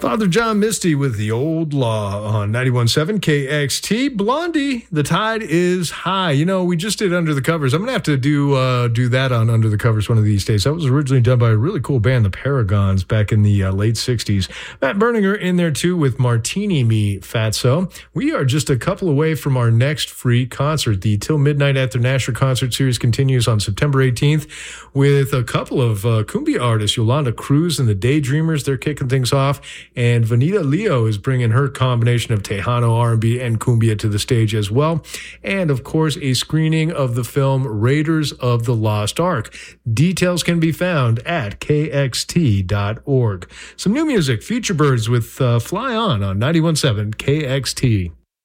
Father John Misty with The Old Law on 91.7 KXT. Blondie, The Tide is High. You know, we just did Under the Covers. I'm going to have to do that on Under the Covers one of these days. That was originally done by a really cool band, the Paragons, back in the late 60s. Matt Berninger in there, too, with Martini Me Fatso. We are just a couple away from our next free concert. The Till Midnight at the Nashua concert series continues on September 18th with a couple of cumbia artists, Yolanda Cruz and the Daydreamers. They're kicking things off. And Vanita Leo is bringing her combination of Tejano, R&B, and cumbia to the stage as well. And, of course, a screening of the film Raiders of the Lost Ark. Details can be found at kxt.org. Some new music, Future Birds with Fly On 91.7 KXT.